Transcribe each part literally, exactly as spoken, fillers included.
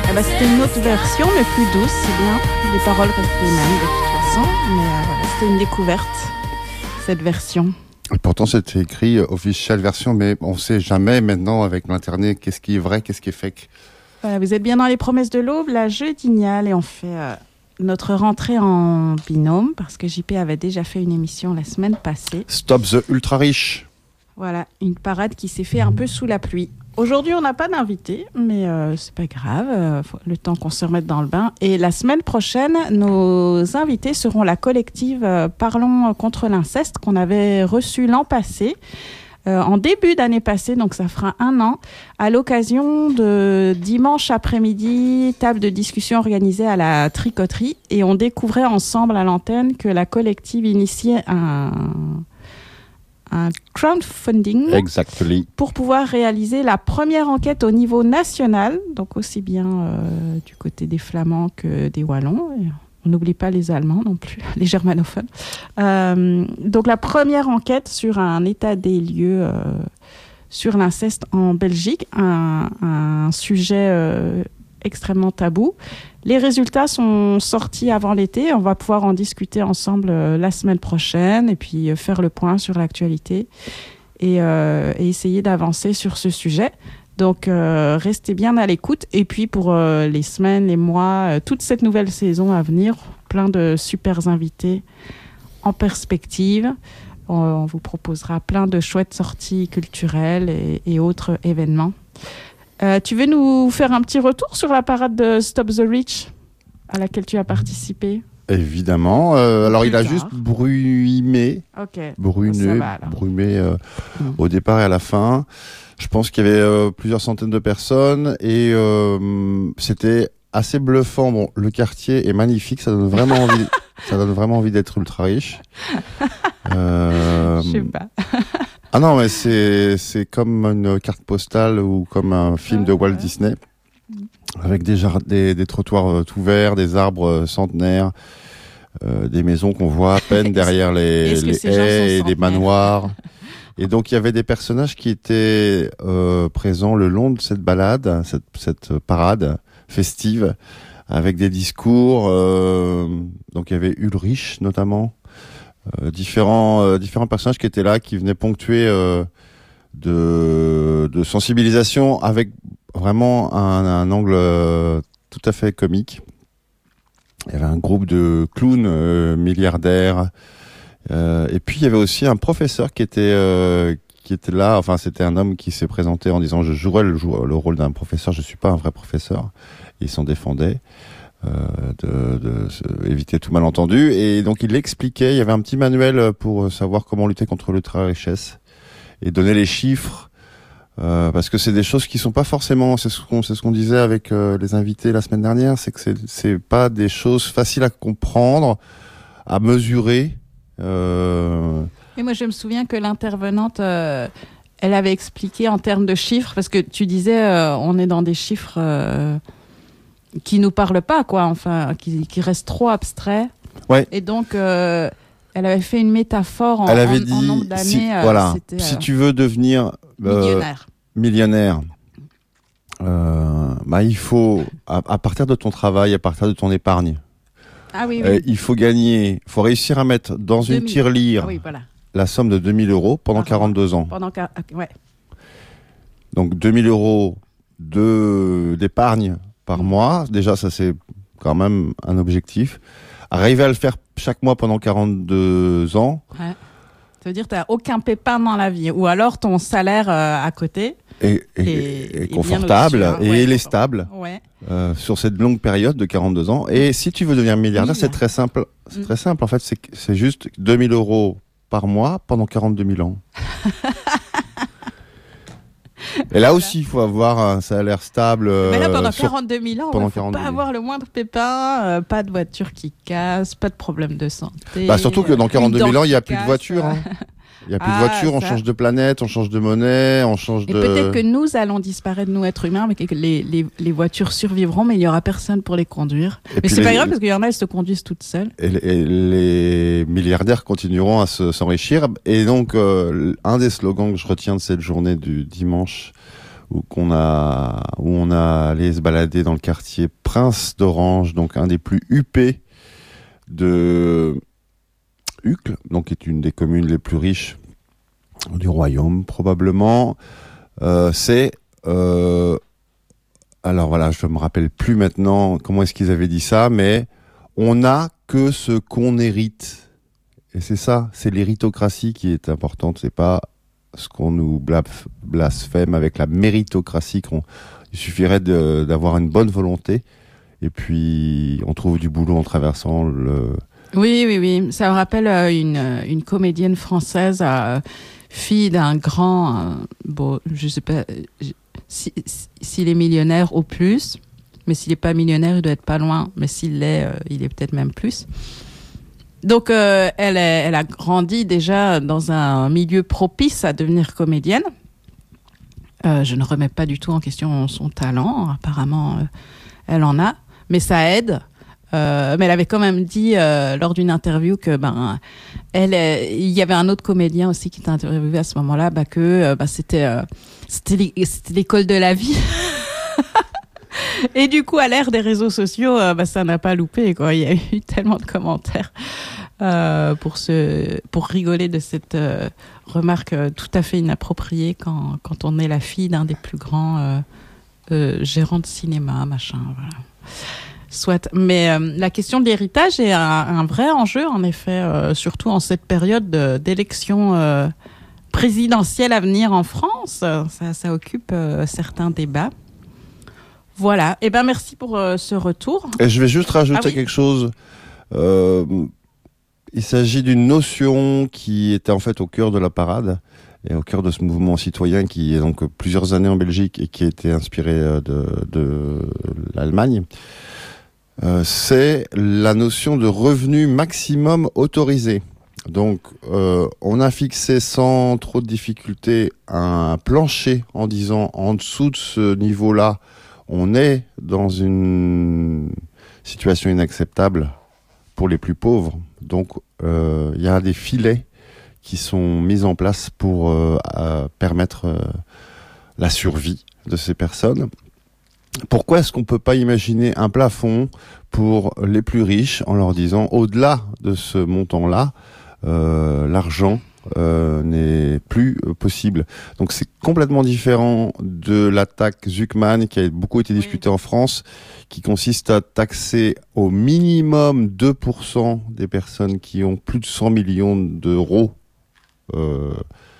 Eh ben, c'était une autre version, mais plus douce, c'est bien. Les paroles restent les mêmes de toute façon, mais euh, voilà, c'était une découverte, cette version. Et pourtant, c'était écrit official version, mais on ne sait jamais maintenant avec l'internet qu'est-ce qui est vrai, qu'est-ce qui est fake. Voilà, vous êtes bien dans les promesses de l'aube, la Jeudignale, et on fait euh, notre rentrée en binôme, parce que J P avait déjà fait une émission la semaine passée. Stop the ultra riche. Voilà, une parade qui s'est fait un peu sous la pluie. Aujourd'hui, on n'a pas d'invité, mais euh, c'est pas grave, euh, faut le temps qu'on se remette dans le bain. Et la semaine prochaine, nos invités seront la collective euh, Parlons contre l'inceste qu'on avait reçue l'an passé, euh, en début d'année passée, donc ça fera un an, à l'occasion de dimanche après-midi, table de discussion organisée à la tricoterie. Et on découvrait ensemble à l'antenne que la collective initiait un... un crowdfunding Exactly. pour pouvoir réaliser la première enquête au niveau national, donc aussi bien euh, du côté des Flamands que des Wallons. Et on n'oublie pas les Allemands non plus, les germanophones. Euh, donc la première enquête sur un état des lieux euh, sur l'inceste en Belgique, un, un sujet euh, extrêmement tabou. Les résultats sont sortis avant l'été. On va pouvoir en discuter ensemble euh, la semaine prochaine et puis euh, faire le point sur l'actualité et, euh, et essayer d'avancer sur ce sujet. Donc, euh, restez bien à l'écoute. Et puis, pour euh, les semaines, les mois, euh, toute cette nouvelle saison à venir, plein de super invités en perspective. On, on vous proposera plein de chouettes sorties culturelles et, et autres événements. Euh, tu veux nous faire un petit retour sur la parade de Stop the Rich à laquelle tu as participé? Évidemment. Euh, alors, Plus il a tard. juste brumé, Ok. brumé, Ça va, alors. brumé euh, Mm. au départ et à la fin. Je pense qu'il y avait euh, plusieurs centaines de personnes et euh, c'était assez bluffant. Bon, le quartier est magnifique, ça donne vraiment envie, ça donne vraiment envie d'être ultra riche. Euh, Je sais pas. Ah non, mais c'est c'est comme une carte postale ou comme un film Ouais, de Walt ouais. Disney, avec des, jard- des, des trottoirs euh, tout verts, des arbres euh, centenaires, euh, des maisons qu'on voit à peine derrière les, est-ce que les ces gens sont haies et des centenaires manoirs. Et donc il y avait des personnages qui étaient euh, présents le long de cette balade, cette, cette parade festive, avec des discours. Euh, donc il y avait Ulrich notamment. Euh, différents euh, différents personnages qui étaient là, qui venaient ponctuer euh, de de sensibilisation avec vraiment un, un angle euh, tout à fait comique. Il y avait un groupe de clowns euh, milliardaires euh, et puis il y avait aussi un professeur qui était euh, qui était là. Enfin, c'était un homme qui s'est présenté en disant je jouerai le, le rôle d'un professeur, je suis pas un vrai professeur. Il s'en défendait. Euh, de, de, de éviter tout malentendu, et donc il l'expliquait. Il y avait un petit manuel pour savoir comment lutter contre l'ultra-richesse et donner les chiffres, euh, parce que c'est des choses qui sont pas forcément, c'est ce qu'on c'est ce qu'on disait avec euh, les invités la semaine dernière, c'est que c'est c'est pas des choses faciles à comprendre, à mesurer. Euh... Et moi, je me souviens que l'intervenante, euh, elle avait expliqué en termes de chiffres, parce que tu disais, euh, on est dans des chiffres euh, qui nous parlent pas, quoi, enfin, qui, qui restent trop abstraits. Ouais. Et donc, euh, elle avait fait une métaphore en, Elle avait en, dit, en nombre d'années. si, euh, voilà, c'était, si euh, tu veux devenir euh, millionnaire. millionnaire, euh, bah il faut à, à partir de ton travail, à partir de ton épargne, Ah oui, oui. euh, il faut gagner, il faut réussir à mettre dans une deux mille. tirelire Ah oui, voilà. la somme de deux mille euros pendant Par an. quarante-deux ans. Pendant qu'à- ouais. Donc deux mille euros de d'épargne par Mm. mois, déjà ça c'est quand même un objectif. Arriver à le faire chaque mois pendant quarante-deux ans. Ouais. Ça veut dire que tu n'as aucun pépin dans la vie. Ou alors ton salaire euh, à côté. Et, et, Et- et et bien confortable au-dessus, hein. et Ouais, il est confort- stable Ouais. euh, sur cette longue période de quarante-deux ans. Et si tu veux devenir milliardaire, c'est Milliard. très simple. C'est Mm. très simple en fait. C'est que- c'est juste deux mille euros par mois pendant quarante-deux mille ans. Et là aussi, il faut avoir un salaire stable. Mais là, euh, pendant sur- quarante-deux mille ans, il pendant ne faut quarante-deux pas mille. avoir le moindre pépin, euh, pas de voiture qui casse, pas de problème de santé. Bah, surtout que dans euh, quarante-deux une mille ans, dent il n'y a qui plus de casse, voiture. euh. Hein. Il n'y a plus Ah, de voiture, on ça. change de planète, on change de monnaie, on change Et de... peut-être que nous allons disparaître, nous, êtres humains, mais que les, les, les voitures survivront, mais il n'y aura personne pour les conduire. Et Mais puis c'est pas les- grave, parce qu'il y en a, elles se conduisent toutes seules. Et, les- et les milliardaires continueront à se- s'enrichir. Et donc, euh, un des slogans que je retiens de cette journée du dimanche, où qu'on a où on a allé se balader dans le quartier Prince d'Orange, donc un des plus huppés de Uccle, donc qui est une des communes les plus riches du royaume probablement. Euh, c'est euh, alors voilà, je me rappelle plus maintenant comment est-ce qu'ils avaient dit ça, mais on n'a que ce qu'on hérite. Et c'est ça, c'est l'héritocratie qui est importante, c'est pas ce qu'on nous blasphème avec la méritocratie. Qu'on, il suffirait de, d'avoir une bonne volonté et puis on trouve du boulot en traversant le... Oui, oui, oui. Ça me rappelle euh, une, une comédienne française, euh, fille d'un grand... Euh, bon, je sais pas si, si, s'il est millionnaire au plus, mais s'il n'est pas millionnaire, il doit être pas loin. Mais s'il l'est, euh, il est peut-être même plus. Donc, euh, elle, est, elle a grandi déjà dans un milieu propice à devenir comédienne. Euh, je ne remets pas du tout en question son talent. Apparemment, euh, elle en a. Mais ça aide. Euh, mais elle avait quand même dit euh, lors d'une interview que ben, elle, il y avait un autre comédien aussi qui était interviewé à ce moment-là, bah, que euh, bah, c'était, euh, c'était, c'était l'école de la vie. Et du coup, à l'ère des réseaux sociaux, euh, bah, ça n'a pas loupé, quoi. Il y a eu tellement de commentaires euh, pour, se, pour rigoler de cette euh, remarque euh, tout à fait inappropriée quand, quand on est la fille d'un des plus grands euh, euh, gérants de cinéma, machin, voilà. Soit. Mais euh, la question de l'héritage est un, un vrai enjeu, en effet, euh, surtout en cette période de, d'élection euh, présidentielle à venir en France. Ça, ça occupe euh, certains débats. Voilà. Eh ben, merci pour euh, ce retour. Et je vais juste rajouter ah, oui. quelque chose. Euh, il s'agit d'une notion qui était en fait au cœur de la parade et au cœur de ce mouvement citoyen qui est donc plusieurs années en Belgique et qui a été inspiré de, de l'Allemagne. Euh, c'est la notion de revenu maximum autorisé. Donc, euh, on a fixé sans trop de difficulté un plancher en disant en dessous de ce niveau-là, on est dans une situation inacceptable pour les plus pauvres. Donc, euh, il y a des filets qui sont mis en place pour euh, permettre euh, la survie de ces personnes. Pourquoi est-ce qu'on ne peut pas imaginer un plafond pour les plus riches en leur disant au-delà de ce montant-là, euh, l'argent euh, n'est plus euh, possible. Donc c'est complètement différent de l'attaque Zuckman qui a beaucoup été discutée oui. en France, qui consiste à taxer au minimum deux pour cent des personnes qui ont plus de cent millions d'euros euh,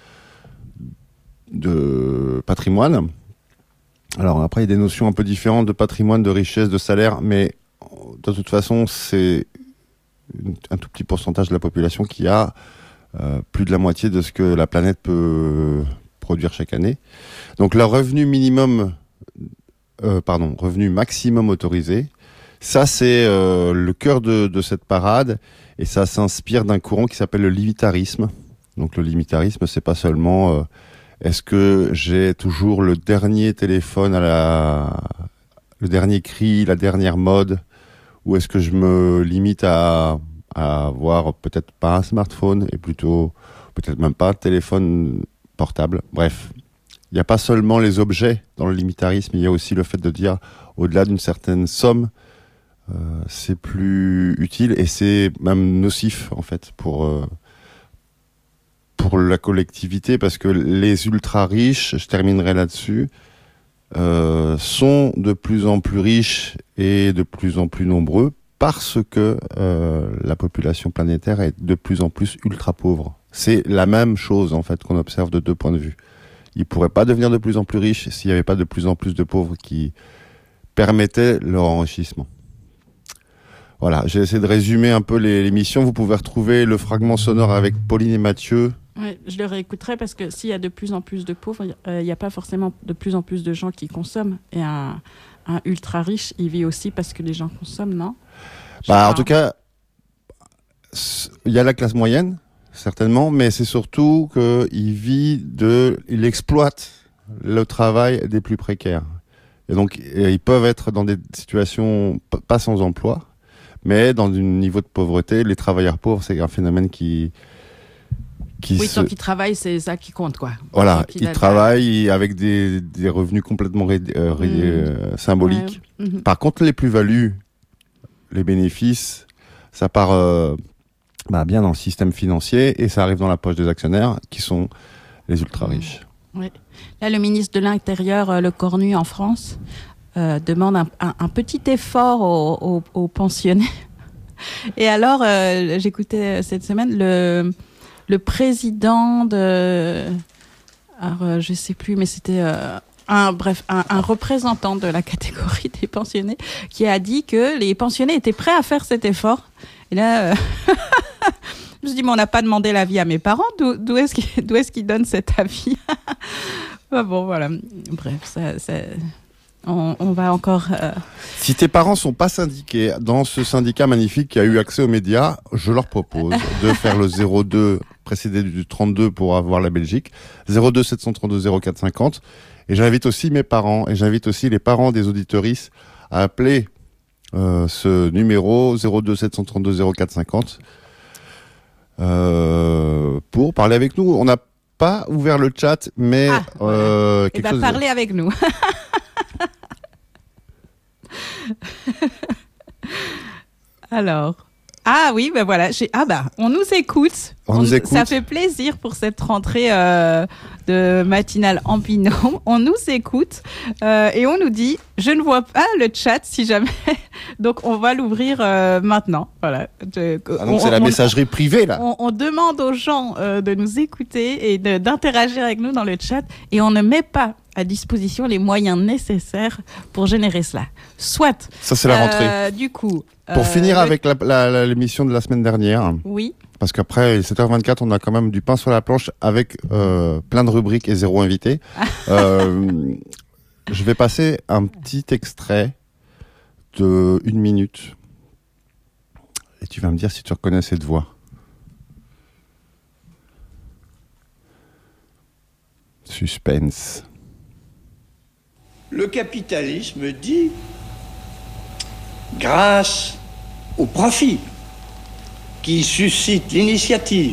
de patrimoine. Alors après, il y a des notions un peu différentes de patrimoine, de richesse, de salaire, mais de toute façon, c'est un tout petit pourcentage de la population qui a euh, plus de la moitié de ce que la planète peut produire chaque année. Donc le revenu minimum, euh, pardon, revenu maximum autorisé, ça c'est euh, le cœur de, de cette parade, et ça s'inspire d'un courant qui s'appelle le limitarisme. Donc le limitarisme, c'est pas seulement euh, est-ce que j'ai toujours le dernier téléphone à la, le dernier cri, la dernière mode, ou est-ce que je me limite à, à avoir peut-être pas un smartphone et plutôt peut-être même pas de téléphone portable. Bref, il n'y a pas seulement les objets dans le limitarisme, il y a aussi le fait de dire au-delà d'une certaine somme, euh, c'est plus utile et c'est même nocif en fait pour euh, pour la collectivité, parce que les ultra riches, je terminerai là-dessus, euh, sont de plus en plus riches et de plus en plus nombreux parce que euh, la population planétaire est de plus en plus ultra pauvre. C'est la même chose en fait qu'on observe de deux points de vue. Ils pourraient pas devenir de plus en plus riches s'il n'y avait pas de plus en plus de pauvres qui permettaient leur enrichissement. Voilà, j'ai essayé de résumer un peu les, l'émission. Vous pouvez retrouver le fragment sonore avec Pauline et Mathieu. Ouais, je le réécouterai parce que s'il y a de plus en plus de pauvres, il euh, n'y a pas forcément de plus en plus de gens qui consomment. Et un, un ultra riche, il vit aussi parce que les gens consomment, non ? Bah, en tout cas, il y a la classe moyenne, certainement, mais c'est surtout qu'il vit de, il exploite le travail des plus précaires. Et donc, ils peuvent être dans des situations pas sans emploi, mais dans un niveau de pauvreté. Les travailleurs pauvres, c'est un phénomène qui qui oui, se... tant qu'il travaille, c'est ça qui compte, quoi. Voilà, il il travaille avec des, des revenus complètement ré... euh, ré... Mmh. euh, symboliques. Ouais. Mmh. Par contre, les plus-values, les bénéfices, ça part euh, bah, bien dans le système financier et ça arrive dans la poche des actionnaires qui sont les ultra-riches. Oui. Là, le ministre de l'Intérieur, euh, Le Cornu, en France, euh, demande un, un, un petit effort aux, aux, aux pensionnés. Et alors, euh, j'écoutais cette semaine le, le président de... Alors, euh, je sais plus, mais c'était... Euh, un, bref, un, un représentant de la catégorie des pensionnés qui a dit que les pensionnés étaient prêts à faire cet effort. Et là... Euh je me suis dit, mais on n'a pas demandé l'avis à mes parents. D'où, d'où est-ce qu'ils, d'où est-ce qu'ils donnent cet avis? Ah bon, voilà. Bref, ça, ça, on, on va encore... Euh... Si tes parents sont pas syndiqués dans ce syndicat magnifique qui a eu accès aux médias, je leur propose de faire le zéro deux précédé du trente-deux pour avoir la Belgique. zéro deux sept cent trente-deux zéro quatre cinquante. Et j'invite aussi mes parents et j'invite aussi les parents des auditoristes à appeler euh, ce numéro zéro deux sept cent trente-deux zéro quatre cinquante. Euh, pour parler avec nous. On n'a pas ouvert le chat, mais ah, euh, voilà. quelque Et bah, chose. Parlez avec nous. Alors. Ah oui, ben voilà. J'ai... Ah bah, on nous écoute. On, on nous écoute. Ça fait plaisir pour cette rentrée euh, de matinale en binôme. On nous écoute euh, et on nous dit, je ne vois pas le chat si jamais. Donc on va l'ouvrir euh, maintenant. Voilà. Je, ah donc on, c'est la on, messagerie privée là. On, on demande aux gens euh, de nous écouter et de, d'interagir avec nous dans le chat et on ne met pas à disposition les moyens nécessaires pour générer cela. Soit. Ça c'est la rentrée. Euh, du coup. Pour euh, finir le... avec la, la, la, l'émission de la semaine dernière. Oui. Parce qu'après sept heures vingt-quatre, on a quand même du pain sur la planche avec euh, plein de rubriques et zéro invité. euh, je vais passer un petit extrait de une minute. Et tu vas me dire si tu reconnais cette voix. Suspense. Le capitalisme dit, grâce au profit qui suscite l'initiative,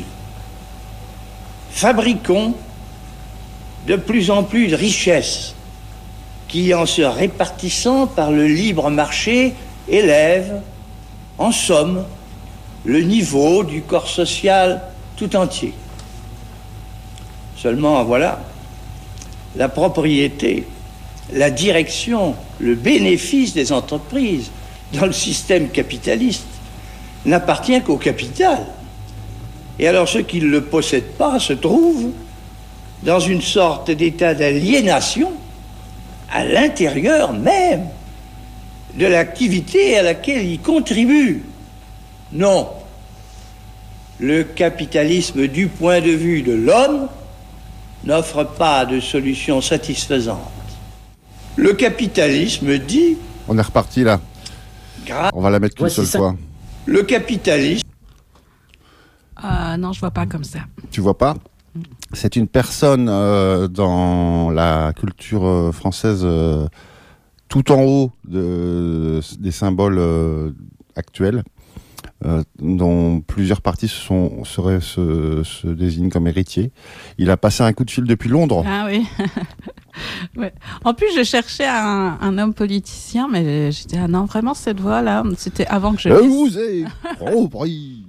fabriquons de plus en plus de richesses qui, en se répartissant par le libre marché, élèvent, en somme, le niveau du corps social tout entier. Seulement, voilà, la propriété, la direction, le bénéfice des entreprises dans le système capitaliste n'appartient qu'au capital. Et alors ceux qui ne le possèdent pas se trouvent dans une sorte d'état d'aliénation à l'intérieur même de l'activité à laquelle ils contribuent. Non, le capitalisme du point de vue de l'homme n'offre pas de solution satisfaisante. Le capitalisme dit... On est reparti là. Gra- On va la mettre qu'une ouais, seule ça. fois. Le capitalisme... Euh, non, je vois pas comme ça. Tu vois pas ? C'est une personne euh, dans la culture euh, française euh, tout en haut de, des symboles euh, actuels, euh, dont plusieurs parties se, sont, seraient, se, se désignent comme héritiers. Il a passé un coup de fil depuis Londres. Ah oui. Ouais. En plus, je cherchais un, un homme politicien, mais j'étais ah non, vraiment cette voix-là, c'était avant que je. Je vous ai compris.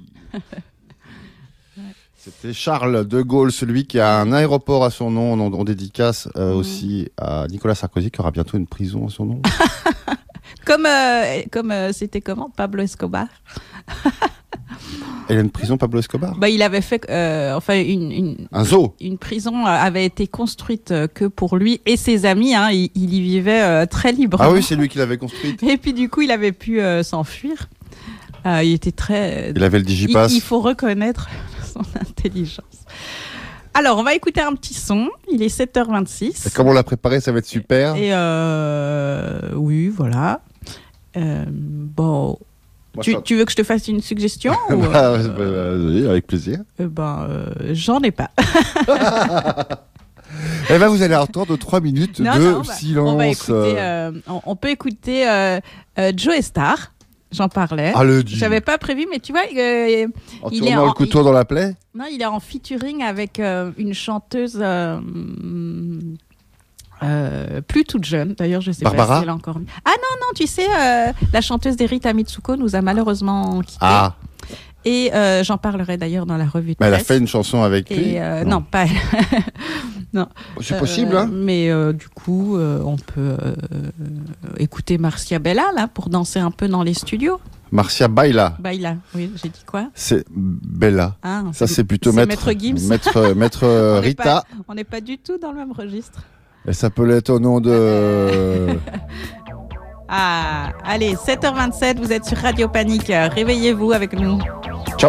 C'était Charles de Gaulle, celui qui a un aéroport à son nom. On, on dédicace euh, mmh. aussi à Nicolas Sarkozy, qui aura bientôt une prison à son nom. comme euh, comme euh, c'était comment Pablo Escobar. Elle a une prison, Pablo Escobar. Bah, il avait fait, euh, enfin, une, une un zoo. Une prison avait été construite que pour lui et ses amis. Hein, il, il y vivait euh, très librement. Ah oui, c'est lui qui l'avait construite. Et puis du coup, il avait pu euh, s'enfuir. Euh, il était très. Il avait le digipass. Il, il faut reconnaître son intelligence. Alors, on va écouter un petit son. Il est sept heures vingt-six. Et comme on l'a préparé, ça va être super. Et euh, oui, voilà. Euh, bon. Moi, tu, tu veux que je te fasse une suggestion ou... bah, bah, oui, avec plaisir. Euh, ben, euh, j'en ai pas. Eh ben, vous allez entendre trois minutes non, de non, on va, silence. On, va écouter, euh, on, on peut écouter euh, euh, Joe Star. j'en parlais. Ah, le dit. J'avais pas prévu, mais tu vois, euh, En il est tournant en- le couteau dans la plaie. non, il est en featuring avec euh, une chanteuse euh, euh, plus toute jeune. D'ailleurs, je sais Barbara pas si elle a encore. Ah non, non, tu sais, euh, la chanteuse d'Erita Mitsuko nous a malheureusement quittés. Ah, Et euh, j'en parlerai d'ailleurs dans la revue de mais elle a presse. fait une chanson avec lui. Et euh, non. pas elle. non. C'est Euh, possible, hein. Mais euh, du coup, euh, on peut euh, écouter Marcia Bella là pour danser un peu dans les studios. Marcia Baila. Baila, oui, j'ai dit quoi? C'est Bella. Ah, Ça, c'est plutôt c'est maître, Maître Gims. maître, maître euh, On n'est Rita. pas- On n'est pas du tout dans le même registre. Elle s'appelait au nom de. Ah, allez, sept heures vingt-sept, vous êtes sur Radio Panique. Réveillez-vous avec nous.